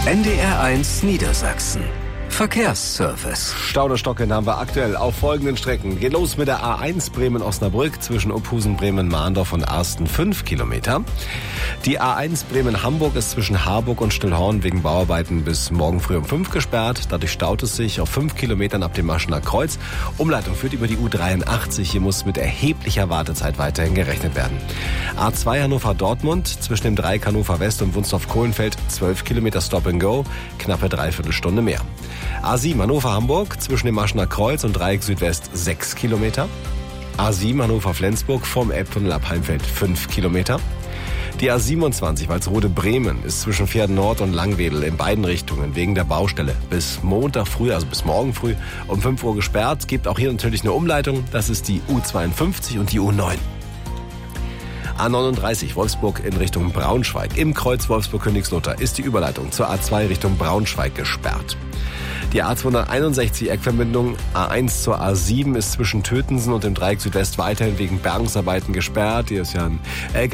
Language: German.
NDR1 Niedersachsen. Verkehrsservice. Stauderstocken haben wir aktuell auf folgenden Strecken. Geht los mit der A1 Bremen-Osnabrück zwischen Opusen, Bremen-Mahndorf und Arsten 5 Kilometer. Die A1 Bremen-Hamburg ist zwischen Harburg und Stillhorn wegen Bauarbeiten bis morgen früh um 5 gesperrt. Dadurch staut es sich auf 5 Kilometern ab dem Maschener Kreuz. Umleitung führt über die U83. Hier muss mit erheblicher Wartezeit weiterhin gerechnet werden. A2 Hannover-Dortmund zwischen dem Dreieck Hannover West und Wunstorf-Kohlenfeld 12 Kilometer Stop and Go, knappe Dreiviertelstunde mehr. A7 Hannover-Hamburg zwischen dem Maschener Kreuz und Dreieck Südwest 6 Kilometer. A7 Hannover-Flensburg vom Elbtunnel ab Heimfeld 5 Kilometer. Die A27 Walsrode-Bremen ist zwischen Pferden Nord und Langwedel in beiden Richtungen wegen der Baustelle bis Montag früh, also bis morgen früh um 5 Uhr gesperrt. Gibt auch hier natürlich eine Umleitung. Das ist die U52 und die U9. A39 Wolfsburg in Richtung Braunschweig. Im Kreuz Wolfsburg-Königslutter ist die Überleitung zur A2 Richtung Braunschweig gesperrt. Die A261 Eckverbindung A1 zur A7 ist zwischen Tötensen und dem Dreieck Südwest weiterhin wegen Bergungsarbeiten gesperrt. Hier ist ja ein